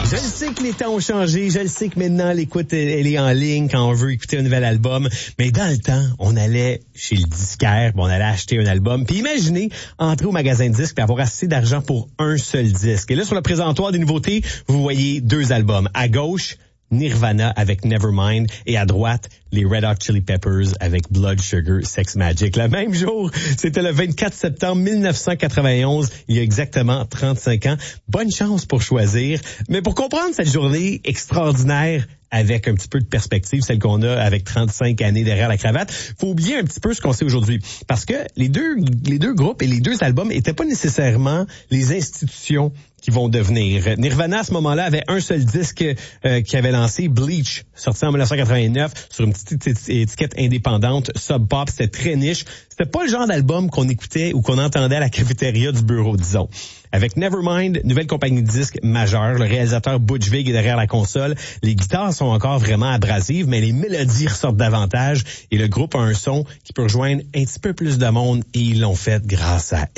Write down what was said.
Je le sais que les temps ont changé, je le sais que maintenant l'écoute elle est en ligne quand on veut écouter un nouvel album, mais dans le temps, on allait chez le disquaire, on allait acheter un album, puis imaginez entrer au magasin de disques et avoir assez d'argent pour un seul disque. Et là, sur le présentoir des nouveautés, vous voyez 2 albums. À gauche, Nirvana avec Nevermind et à droite, les Red Hot Chili Peppers avec Blood Sugar Sex Magik. Le même jour, c'était le 24 septembre 1991, il y a exactement 35 ans. Bonne chance pour choisir. Mais pour comprendre cette journée extraordinaire, avec un petit peu de perspective, celle qu'on a avec 35 années derrière la cravate, faut oublier un petit peu ce qu'on sait aujourd'hui. Parce que les deux groupes et les 2 albums étaient pas nécessairement les institutions qui vont devenir. Nirvana, à ce moment-là, avait un seul disque qui avait lancé, Bleach, sorti en 1989 sur une petite étiquette indépendante, Sub Pop. C'était très niche. C'était pas le genre d'album qu'on écoutait ou qu'on entendait à la cafétéria du bureau, disons. Avec Nevermind, nouvelle compagnie de disques majeure, le réalisateur Butch Vig est derrière la console. Les guitares sont encore vraiment abrasives, mais les mélodies ressortent davantage et le groupe a un son qui peut rejoindre un petit peu plus de monde et ils l'ont fait grâce à